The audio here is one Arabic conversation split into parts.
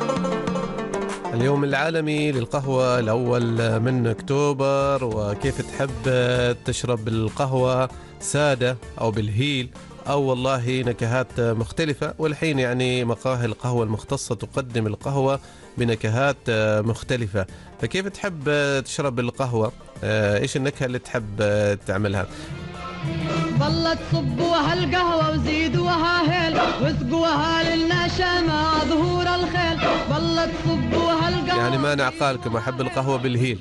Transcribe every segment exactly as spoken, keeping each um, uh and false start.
اليوم العالمي للقهوة الأول من أكتوبر، وكيف تحب تشرب القهوة سادة أو بالهيل أو والله نكهات مختلفة. والحين يعني مقاهي القهوة المختصة تقدم القهوة بنكهات مختلفة، فكيف تحب تشرب القهوة؟ إيش النكهة اللي تحب تعملها؟ ظلت صبوها القهوة وزيدوها هيل وسقوها للنشا مع ظهور الخيل. ظلت صبوها القهوة يعني ما نعقالكم، أحب القهوة بالهيل.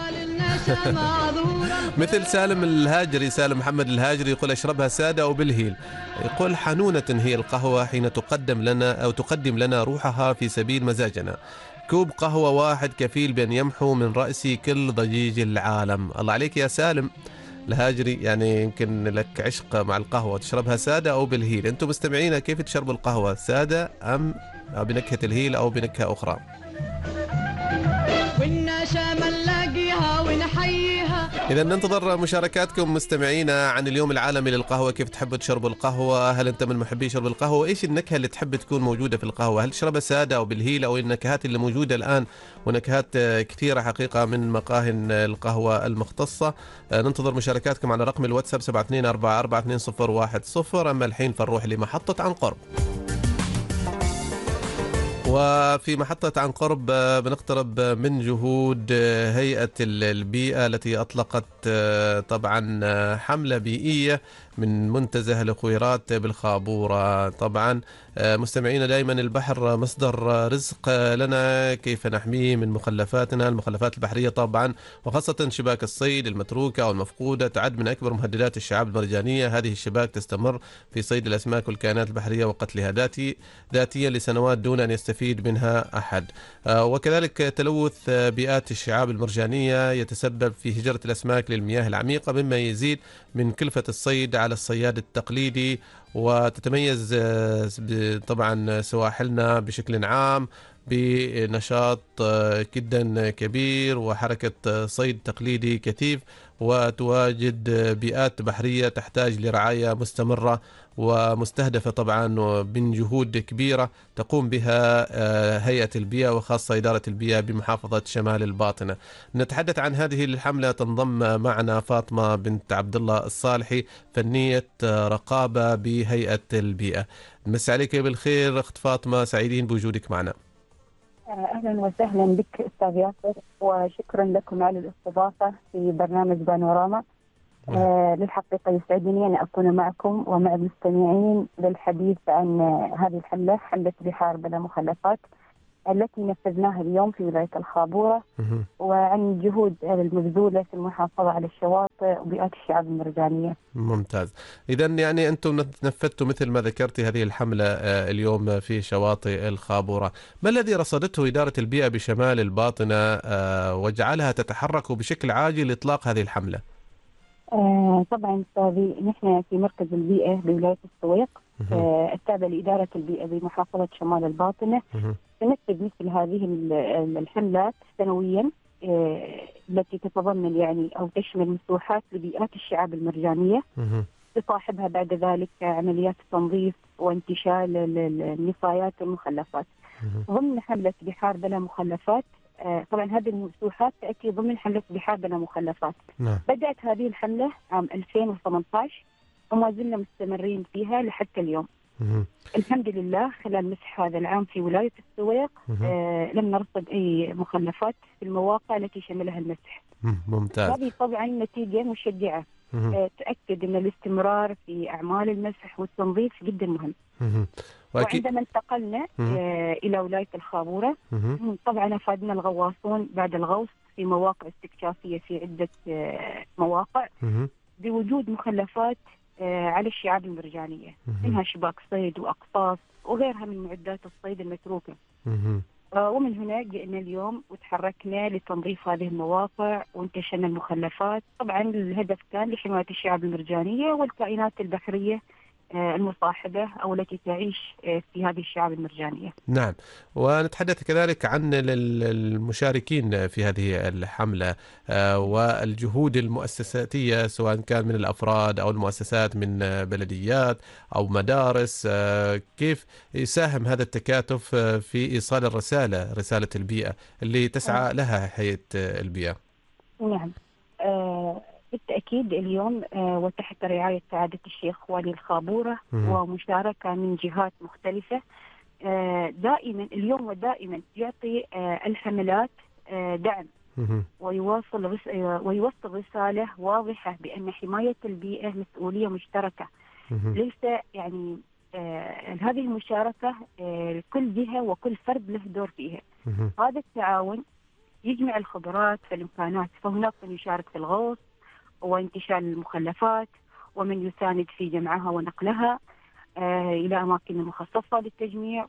مثل سالم الهاجري، سالم محمد الهاجري يقول أشربها سادة أو بالهيل. يقول حنونة هي القهوة حين تقدم لنا أو تقدم لنا روحها في سبيل مزاجنا. كوب قهوة واحد كفيل بأن يمحو من رأسي كل ضجيج العالم. الله عليك يا سالم الهاجري، يعني يمكن لك عشق مع القهوة، تشربها سادة أو بالهيل. أنتم مستمعين كيف تشربوا القهوة، سادة أم بنكهة الهيل أو بنكهة أخرى؟ والنشا نلاقيها ونحييها. إذا ننتظر مشاركاتكم مستمعينا عن اليوم العالمي للقهوة. كيف تحبوا تشربوا القهوة؟ هل أنت من محبي شرب القهوة؟ إيش النكهة اللي تحب تكون موجودة في القهوة؟ هل تشربها سادة أو بالهيل أو النكهات اللي موجودة الآن؟ ونكهات كثيرة حقيقة من مقاهي القهوة المختصة. ننتظر مشاركاتكم على رقم الواتساب سبعة اثنين أربعة أربعة اثنين صفر واحد صفر. أما الحين فنروح لمحطة عن قرب. وفي محطة عن قرب بنقترب من جهود هيئة البيئة التي أطلقت طبعا حملة بيئية من منتزه الخويرات بالخابورة. طبعا مستمعين، دائما البحر مصدر رزق لنا، كيف نحميه من مخلفاتنا، المخلفات البحرية طبعا، وخاصة شباك الصيد المتروكة أو المفقودة تعد من أكبر مهددات الشعاب المرجانية. هذه الشباك تستمر في صيد الأسماك والكائنات البحرية وقتلها ذاتي ذاتيا لسنوات دون أن يستفيد منها أحد. وكذلك تلوث بيئات الشعاب المرجانية يتسبب في هجرة الأسماك للمياه العميقة، مما يزيد من كلفة الصيد على الصياد التقليدي. وتتميز طبعا سواحلنا بشكل عام بنشاط جدا كبير وحركة صيد تقليدي كثيف، وتواجد بيئات بحرية تحتاج لرعاية مستمرة ومستهدفة طبعا من جهود كبيرة تقوم بها هيئة البيئة وخاصة إدارة البيئة بمحافظة شمال الباطنة. نتحدث عن هذه الحملة. تنضم معنا فاطمة بنت عبد الله الصالحي، فنية رقابة بهيئة البيئة. مساء عليك بالخير أخت فاطمة، سعيدين بوجودك معنا. أهلا وسهلا بك أستاذ ياسر، وشكرا لكم على الاستضافة في برنامج بانوراما. آه للحقيقة يسعدني أن أكون معكم ومع المستمعين للحديث عن هذه الحملة، حملة بحار بلا مخلفات، التي نفذناها اليوم في ولاية الخابورة، وعن الجهود المبذولة في المحافظة على الشواطئ وبيئات الشعاب المرجانية. ممتاز. إذا يعني أنتم نفذتوا مثل ما ذكرتي هذه الحملة اليوم في شواطئ الخابورة. ما الذي رصدته إدارة البيئة بشمال الباطنة وجعلها تتحرك بشكل عاجل لإطلاق هذه الحملة؟ آه طبعا أستاذي، نحن في مركز البيئة بولاية السويق آه التابع لإدارة البيئة بمحافظة شمال الباطنة. تنفذ مثل هذه الحملات سنويا آه التي تتضمن يعني أو تشمل مسوحات لبيئات الشعاب المرجانية، تصاحبها بعد ذلك عمليات تنظيف وانتشال النفايات والمخلفات. ضمن حملة بحار بلا مخلفات، آه طبعا هذه المسوحات تأتي ضمن حملة بحار بلا مخلفات. نعم. بدأت هذه الحملة عام ألفين وثمانية عشر وما زلنا مستمرين فيها لحتى اليوم. مه. الحمد لله خلال مسح هذا العام في ولاية السويق آه لم نرصد أي مخلفات في المواقع التي شملها المسح. ممتاز. هذه طبعا نتيجة مشجعة آه تأكد أن الاستمرار في أعمال المسح والتنظيف جدا مهم. وعندما انتقلنا آه إلى ولاية الخابورة، طبعا أفادنا الغواصون بعد الغوص في مواقع استكشافية في عدة آه مواقع بوجود مخلفات آه على الشعاب المرجانية، منها شباك صيد وأقفاص وغيرها من معدات الصيد المتروكة. آه ومن هنا جئنا اليوم وتحركنا لتنظيف هذه المواقع وانتشلنا المخلفات. طبعا الهدف كان لحماية الشعاب المرجانية والكائنات البحرية المصاحبة أو التي تعيش في هذه الشعاب المرجانية. نعم، ونتحدث كذلك عن المشاركين في هذه الحملة والجهود المؤسساتية، سواء كان من الأفراد أو المؤسسات من بلديات أو مدارس. كيف يساهم هذا التكاتف في إيصال الرسالة، رسالة البيئة اللي تسعى لها هيئة البيئة؟ نعم، أه بالتأكيد اليوم أه وتحت رعاية سعادة الشيخ والي الخابورة ومشاركة من جهات مختلفة، أه دائما اليوم ودائما يعطي أه الحملات أه دعم ويوصل رس... ويوصل رسالة واضحة بأن حماية البيئة مسؤولية مشتركة. ليس يعني آه هذه المشاركة آه كل جهة وكل فرد له دور فيها. هذا التعاون يجمع الخبرات والإمكانات، فهناك من يشارك في الغوص وانتشال المخلفات، ومن يساند في جمعها ونقلها آه إلى أماكن مخصصة للتجميع،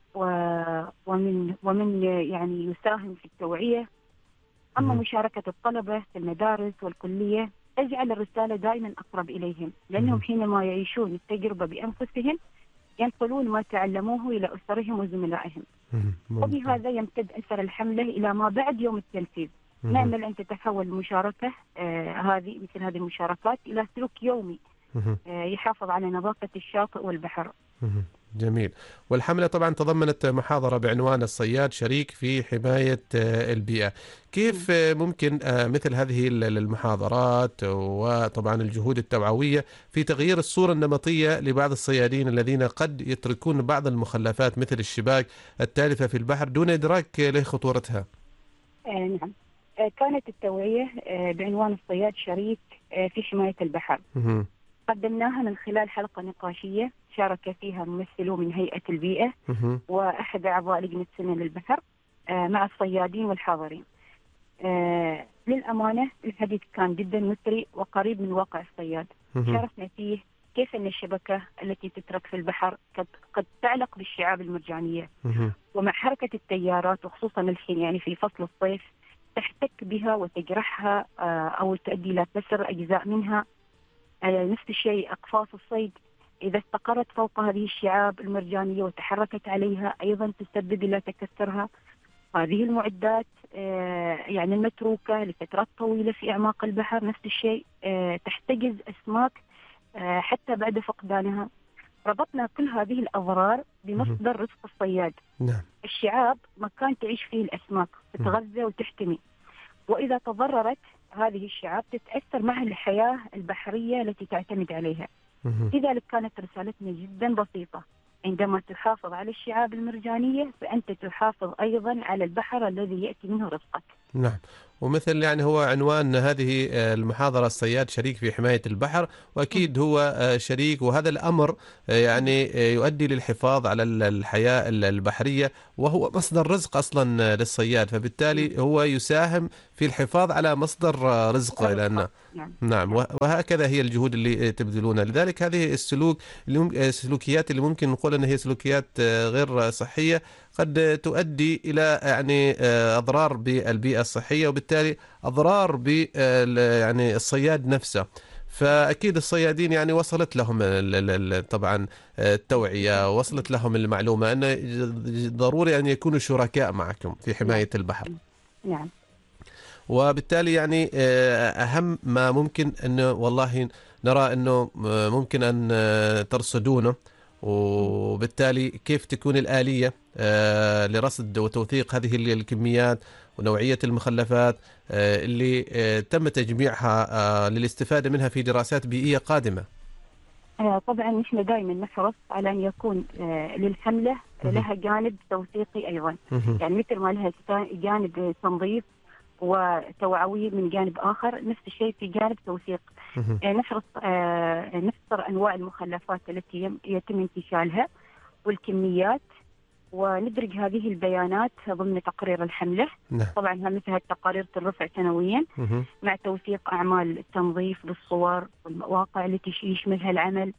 ومن ومن يعني يساهم في التوعية. أما مشاركة الطلبة في المدارس والكلية تجعل الرسالة دائما أقرب إليهم، لأنهم حينما يعيشون التجربة بأنفسهم ينقلون ما تعلموه إلى أسرهم وزملائهم، وبهذا يمتد أثر الحملة إلى ما بعد يوم التنفيذ. نأمل أن تتحول المشاركة آه هذه مثل هذه المشاركات إلى سلوك يومي آه يحافظ على نظافة الشاطئ والبحر. جميل. والحملة طبعا تضمنت محاضرة بعنوان الصياد شريك في حماية البيئة. كيف ممكن مثل هذه المحاضرات وطبعا الجهود التوعوية في تغيير الصورة النمطية لبعض الصيادين الذين قد يتركون بعض المخلفات مثل الشباك التالفة في البحر دون إدراك لخطورتها؟ آه نعم، آه كانت التوعية آه بعنوان الصياد شريك آه في حماية البحر. م- قدمناها من خلال حلقة نقاشية شارك فيها ممثلو من هيئة البيئة وأحد أعضاء لجنة سنة للبحر مع الصيادين والحاضرين. للأمانة الحديث كان جدا مثري وقريب من واقع الصياد. شاركنا فيه كيف أن الشبكة التي تترك في البحر قد تعلق بالشعاب المرجانية، ومع حركة التيارات وخصوصا الحين يعني في فصل الصيف تحتك بها وتجرحها أو تؤدي إلى كسر أجزاء منها. نفس الشيء أقفاص الصيد إذا استقرت فوق هذه الشعاب المرجانية وتحركت عليها أيضا تسبب إلى تكسرها. هذه المعدات يعني المتروكة لفترات طويلة في أعماق البحر نفس الشيء تحتجز أسماك حتى بعد فقدانها. ربطنا كل هذه الأضرار بمصدر رزق الصياد. نعم. الشعاب مكان تعيش فيه الأسماك تتغذى وتحتمي، وإذا تضررت هذه الشعاب تتأثر مع الحياة البحرية التي تعتمد عليها. لذلك كانت رسالتنا جدا بسيطة، عندما تحافظ على الشعاب المرجانية فأنت تحافظ أيضا على البحر الذي يأتي منه رزقك. نعم، ومثل يعني هو عنوان هذه المحاضرة الصياد شريك في حماية البحر، وأكيد هو شريك، وهذا الأمر يعني يؤدي للحفاظ على الحياة البحرية وهو مصدر رزق أصلا للصياد، فبالتالي هو يساهم في الحفاظ على مصدر رزقه. لأن نعم، وهكذا هي الجهود اللي تبذلونها. لذلك هذه السلوك السلوكيات اللي ممكن نقول أن هي سلوكيات غير صحية قد تؤدي إلى يعني أضرار بالبيئة الصحية، وبالتالي أضرار ب يعني الصياد نفسه. فأكيد الصيادين يعني وصلت لهم طبعا التوعية، وصلت لهم المعلومة أن ضروري أن يكونوا شركاء معكم في حماية البحر. نعم. وبالتالي يعني أهم ما ممكن أنه والله نرى أنه ممكن أن ترصدونه، وبالتالي كيف تكون الآلية لرصد وتوثيق هذه الكميات ونوعية المخلفات اللي تم تجميعها للاستفادة منها في دراسات بيئية قادمة. طبعا نحن دائما نحرص على أن يكون للحملة لها جانب توثيقي أيضا، يعني مثل ما لها جانب تنظيف وتوعوي من جانب آخر، نفس الشيء في جانب توثيق. نحرص نفسر أنواع المخلفات التي يتم انتشالها والكميات، وندرج هذه البيانات ضمن تقرير الحملة. طبعا مثل التقارير ترفع سنويا مع توثيق أعمال التنظيف بالصور والمواقع التي يشملها العمل.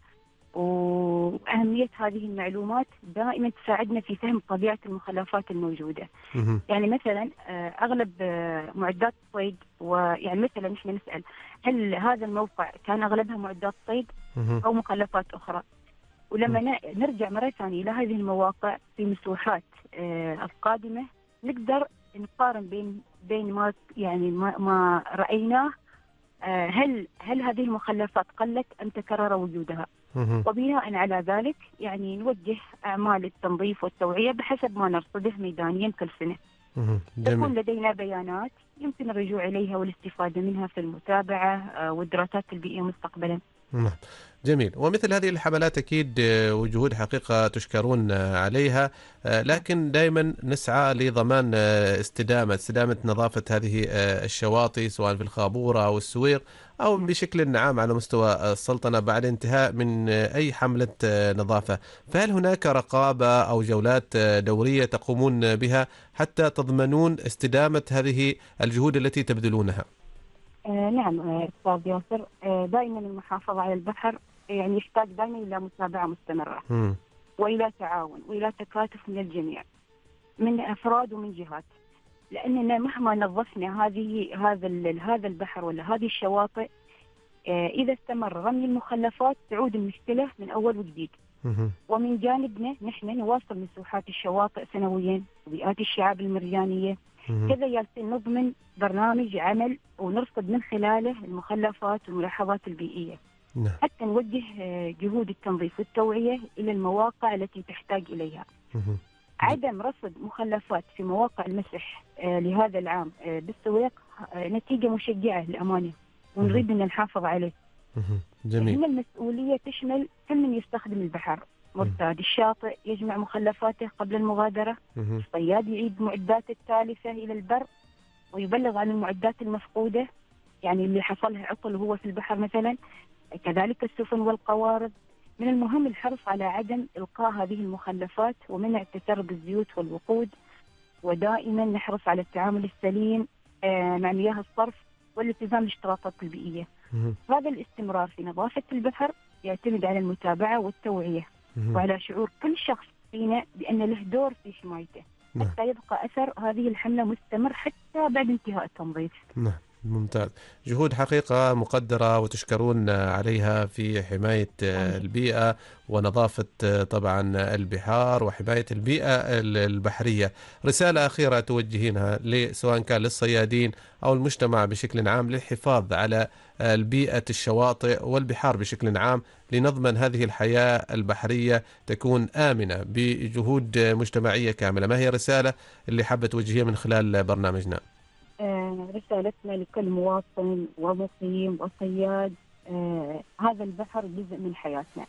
وأهمية هذه المعلومات دائما تساعدنا في فهم طبيعة المخلفات الموجودة. يعني مثلا أغلب معدات الصيد، ويعني مثلا نحن نسأل هل هذا الموقع كان أغلبها معدات صيد أو مخلفات أخرى؟ ولما نرجع مرة ثانية إلى هذه المواقع في مسوحات القادمة نقدر نقارن بين بين ما يعني ما, ما رأيناه، هل هل هذه المخلفات قلت أم تكرر وجودها؟ وبناء على ذلك يعني نوجه أعمال التنظيف والتوعية بحسب ما نرصده ميدانيا كل سنة. تكون لدينا بيانات يمكن الرجوع إليها والاستفادة منها في المتابعة والدراسات البيئية مستقبلا. نعم جميل. ومثل هذه الحملات أكيد وجهود حقيقة تشكرون عليها، لكن دائما نسعى لضمان استدامة استدامة نظافة هذه الشواطئ سواء في الخابورة أو السويق أو بشكل عام على مستوى السلطنة بعد انتهاء من أي حملة نظافة. فهل هناك رقابة أو جولات دورية تقومون بها حتى تضمنون استدامة هذه الجهود التي تبذلونها؟ آه نعم أستاذ ياسر، آه دائما المحافظة على البحر يعني يحتاج دائما إلى متابعة مستمرة م. وإلى تعاون وإلى تكاتف من الجميع من أفراد ومن جهات، لأننا مهما نظفنا هذه هذا هذا البحر ولا هذه الشواطئ آه إذا استمر رمي المخلفات تعود المشكلة من أول وجديد. م. ومن جانبنا نحن نواصل مسوحات الشواطئ سنويا وبيئات الشعاب المرجانية، كذا جالسين نضمن برنامج عمل ونرصد من خلاله المخلفات والملاحظات البيئية نعم. حتى نوجه جهود التنظيف والتوعية إلى المواقع التي تحتاج إليها. مه. عدم رصد مخلفات في مواقع المسح لهذا العام بالسويق نتيجة مشجعة للأمانة ونريد أن نحافظ عليه. جميل. هنا المسؤولية تشمل كل من يستخدم البحر، مرتاد الشاطئ يجمع مخلفاته قبل المغادرة، الصياد يعيد معداته التالفة إلى البر ويبلغ عن المعدات المفقودة يعني اللي حصلها عطل وهو في البحر مثلا، كذلك السفن والقوارب. من المهم الحرص على عدم إلقاء هذه المخلفات ومنع تسرب الزيوت والوقود، ودائما نحرص على التعامل السليم مع مياه الصرف والالتزام بالاشتراطات البيئية. هذا الاستمرار في نظافة البحر يعتمد على المتابعة والتوعية وعلى شعور كل شخص فينا بأن له دور في حمايته حتى يبقى أثر هذه الحملة مستمر حتى بعد انتهاء التنظيف. نعم ممتاز. جهود حقيقة مقدرة وتشكرون عليها في حماية البيئة ونظافة طبعا البحار وحماية البيئة البحرية. رسالة أخيرة توجهينها سواء كان للصيادين أو المجتمع بشكل عام للحفاظ على البيئة الشواطئ والبحار بشكل عام لنضمن هذه الحياة البحرية تكون آمنة بجهود مجتمعية كاملة. ما هي الرسالة اللي حابة توجهيها من خلال برنامجنا؟ آه رسالتنا لكل مواطن ومقيم وصياد، آه هذا البحر جزء من حياتنا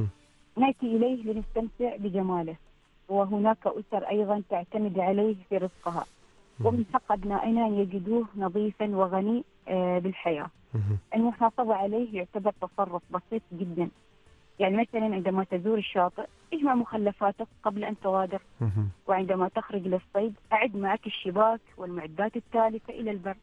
نأتي إليه لنستمتع بجماله، وهناك أسر أيضا تعتمد عليه في رزقها، ومن حق أبنائنا أن يجدوه نظيفا وغني آه بالحياة. المحافظة عليه يعتبر تصرف بسيط جدا، يعني مثلا عندما تزور الشاطئ اجمع مخلفاتك قبل أن تغادر، وعندما تخرج للصيد أعد معك الشباك والمعدات التالفة إلى البر،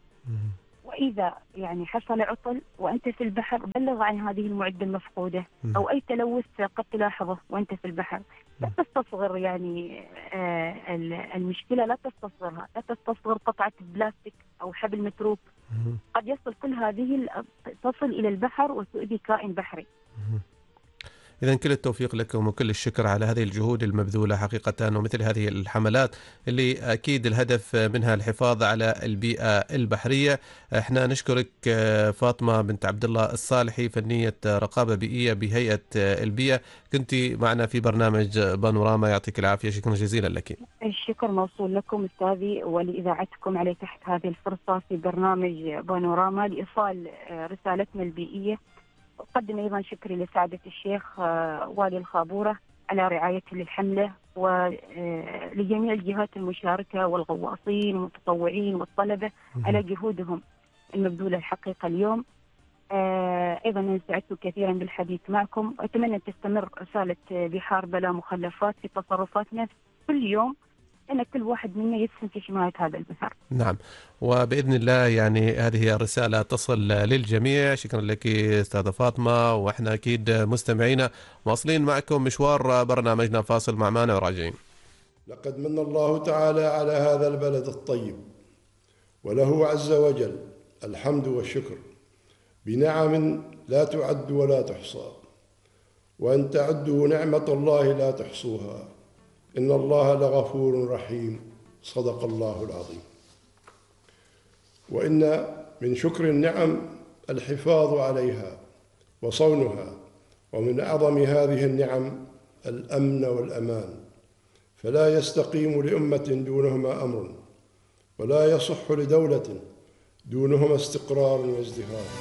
وإذا يعني حصل عطل وأنت في البحر بلغ عن هذه المعدة المفقودة أو أي تلوث قد تلاحظه وأنت في البحر. لا تستصغر يعني آه المشكلة، لا تستصغرها، لا تستصغر قطعة بلاستيك أو حبل متروك، قد يصل كل هذه تصل إلى البحر وتؤذي كائن بحري. إذن كل التوفيق لكم وكل الشكر على هذه الجهود المبذولة حقيقة، ومثل هذه الحملات اللي أكيد الهدف منها الحفاظ على البيئة البحرية. احنا نشكرك فاطمة بنت عبد الله الصالحي، فنية رقابة بيئية بهيئة البيئة، كنت معنا في برنامج بانوراما، يعطيك العافية، شكرا جزيلا لك. الشكر موصول لكم أستاذي ولإذاعتكم على تحت هذه الفرصة في برنامج بانوراما لإيصال رسالتنا البيئية. أقدم أيضا شكري لسعادة الشيخ والي الخابورة على رعايته للحملة، ولجميع الجهات المشاركة والغواصين والمتطوعين والطلبة على جهودهم المبذولة الحقيقة اليوم. أيضا سعدت كثيرا بالحديث معكم، وأتمنى أن تستمر رسالة بحار بلا مخلفات في تصرفاتنا كل يوم، أن كل واحد منا يسهم في حماية هذا البحر. نعم، وبإذن الله يعني هذه الرسالة تصل للجميع. شكرا لك أستاذة فاطمة، وإحنا أكيد مستمعين واصلين معكم مشوار برنامجنا، فاصل مع مانع وراجعين. لقد من الله تعالى على هذا البلد الطيب، وله عز وجل الحمد والشكر بنعم لا تعد ولا تحصى، وأن تعدوا نعمة الله لا تحصوها إن الله لغفور رحيم. صدق الله العظيم. وإن من شكر النعم الحفاظ عليها وصونها، ومن أعظم هذه النعم الأمن والأمان، فلا يستقيم لأمة دونهما أمر، ولا يصح لدولة دونهما استقرار وازدهار.